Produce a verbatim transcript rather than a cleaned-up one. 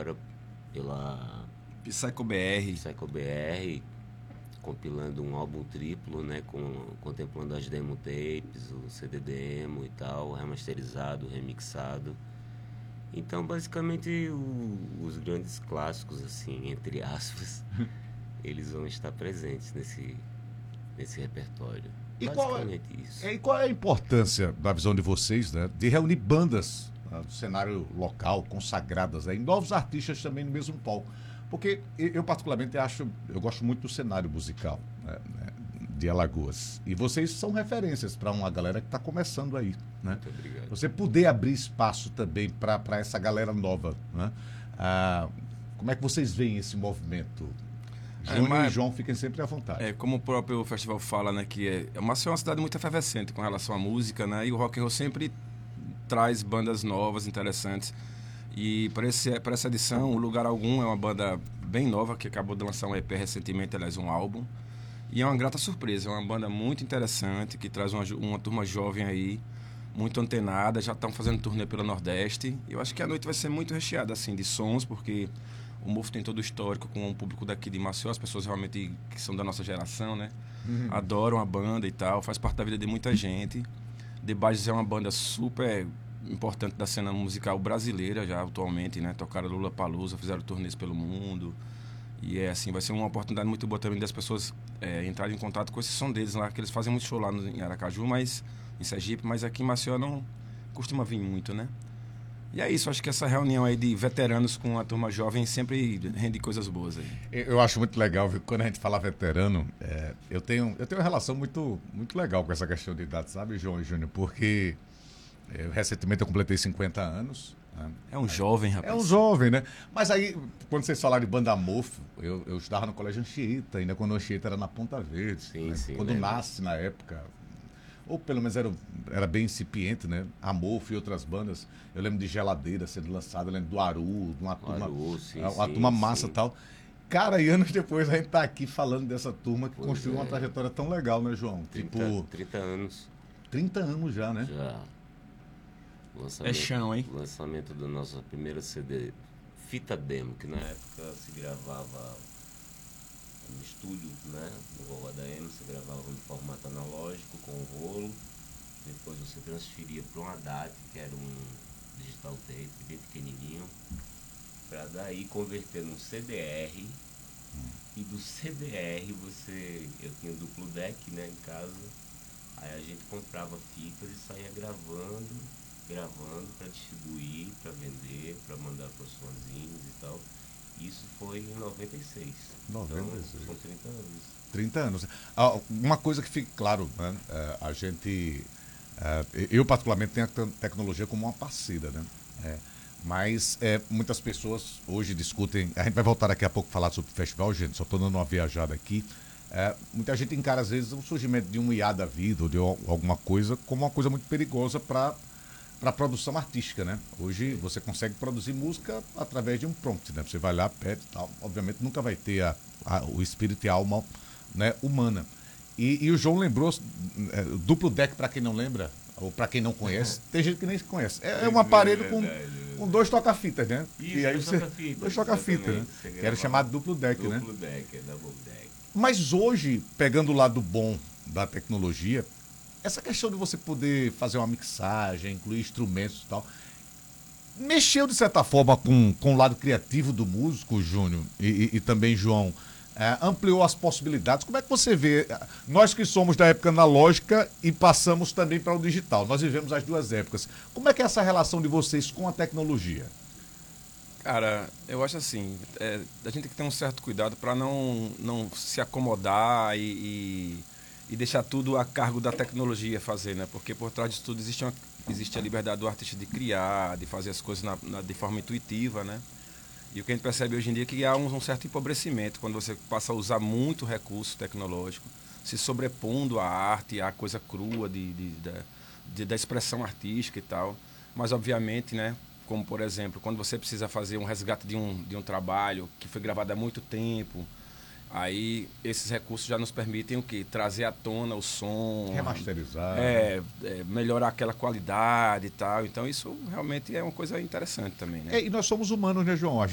agora pela Psycho B R. Psycho B R, compilando um álbum triplo, né, com, contemplando as demo tapes, o C D demo e tal, remasterizado, remixado. Então, basicamente, o, os grandes clássicos, assim, entre aspas, eles vão estar presentes nesse, nesse repertório. E qual, é, basicamente isso. e qual é a importância, da visão de vocês, né, de reunir bandas, né, do cenário local, consagradas, né, e novos artistas também no mesmo palco? Porque eu, particularmente, acho, eu gosto muito do cenário musical, né, né, de Alagoas. E vocês são referências para uma galera que está começando aí. Né? Muito obrigado. Você poder abrir espaço também para essa galera nova. Né? Ah, como é que vocês veem esse movimento? Júnior é, mas, e João, fiquem sempre à vontade. É, como o próprio festival fala, né, que é, Maceió é uma cidade muito efervescente com relação à música, né, e o rock and roll sempre traz bandas novas, interessantes. E para essa edição, o Lugar Algum é uma banda bem nova, que acabou de lançar um E P recentemente, aliás, um álbum. E é uma grata surpresa, é uma banda muito interessante, que traz uma, uma turma jovem aí, muito antenada, já estão fazendo turnê pelo Nordeste. Eu acho que a noite vai ser muito recheada, assim, de sons, porque o Mufo tem todo o histórico com o público daqui de Maceió, as pessoas realmente que são da nossa geração, né? Uhum. Adoram a banda e tal, faz parte da vida de muita gente. The Bages é uma banda super importante da cena musical brasileira já atualmente, né? Tocaram Lollapalooza, fizeram turnês pelo mundo. E é assim, vai ser uma oportunidade muito boa também das pessoas é, entrarem em contato com esse som deles lá, que eles fazem muito show lá no, em Aracaju, mas em Sergipe, mas aqui em Maceió não costuma vir muito, né? E é isso, acho que essa reunião aí de veteranos com a turma jovem sempre rende coisas boas aí. Eu acho muito legal, viu? Quando a gente fala veterano, é, eu, tenho, eu tenho uma relação muito, muito legal com essa questão de idade, sabe, João e Júnior? Porque eu, recentemente eu completei cinquenta anos. Né? É um jovem, rapaz. É um jovem, né? Mas aí, quando vocês falaram de banda Mofo, eu, eu estudava no Colégio Anchieta, ainda quando o Anchieta era na Ponta Verde. Sim, né? sim. Quando lembro. nasce na época, ou pelo menos era, era bem incipiente, né? A Mofo e outras bandas. Eu lembro de Geladeira sendo lançada, eu lembro do Aru, de uma turma, Aru, sim, uma sim, turma massa e sim. tal. Cara, e anos depois a gente tá aqui falando dessa turma que Pois construiu é. uma trajetória tão legal, né, João? trinta, tipo, trinta anos. trinta anos já, né? Já. É chão, hein? Lançamento do nosso primeiro C D, fita demo, que na época se gravava no estúdio, né? No Rolo H M, você gravava em formato analógico com o rolo. Depois você transferia para um A D A T, que era um digital tape bem pequenininho, para daí converter num C D R. E do C D R você, eu tinha o duplo deck, né, em casa. Aí a gente comprava fitas e saía gravando, gravando para distribuir, para vender, para mandar para os fãzinhos e tal. Isso foi em noventa e seis. noventa e seis. Então, são trinta anos. trinta anos. Ah, uma coisa que fica claro, né? É, a gente... É, eu, particularmente, tenho a tecnologia como uma parceira, né? É, mas é, muitas pessoas hoje discutem... A gente vai voltar daqui a pouco a falar sobre o festival, gente. Só estou dando uma viajada aqui. É, muita gente encara, às vezes, o surgimento de um I A da vida ou de alguma coisa como uma coisa muito perigosa para para produção artística, né? Hoje você consegue produzir música através de um prompt, né? Você vai lá, pede e tal. Obviamente nunca vai ter a, a, o espírito e a alma, né, humana. E, e o João lembrou, é, duplo deck, para quem não lembra, ou para quem não conhece, tem gente que nem se conhece. É, é um aparelho com, com dois toca-fitas, né? Isso, e aí dois você, toca-fitas. Dois toca-fitas, né? Que era o chamado duplo deck, duplo né? Duplo deck, é double deck. Mas hoje, pegando o lado bom da tecnologia, essa questão de você poder fazer uma mixagem, incluir instrumentos e tal, mexeu de certa forma com, com o lado criativo do músico, Júnior, e, e, e também João, é, ampliou as possibilidades. Como é que você vê, nós que somos da época analógica e passamos também para o digital, nós vivemos as duas épocas, como é que é essa relação de vocês com a tecnologia? Cara, eu acho assim, é, a gente tem que ter um certo cuidado para não, não se acomodar e, e, e deixar tudo a cargo da tecnologia fazer, né? Porque por trás disso tudo existe, uma, existe a liberdade do artista de criar, de fazer as coisas na, na, de forma intuitiva, né? E o que a gente percebe hoje em dia é que há um, um certo empobrecimento quando você passa a usar muito recurso tecnológico, se sobrepondo à arte, à coisa crua de, de, de, de, da expressão artística e tal. Mas, obviamente, né? Como, por exemplo, quando você precisa fazer um resgate de um, de um trabalho que foi gravado há muito tempo, aí esses recursos já nos permitem o quê? Trazer à tona o som. Remasterizar. É, é, melhorar aquela qualidade e tal. Então, isso realmente é uma coisa interessante também, né? É, e nós somos humanos, né, João? A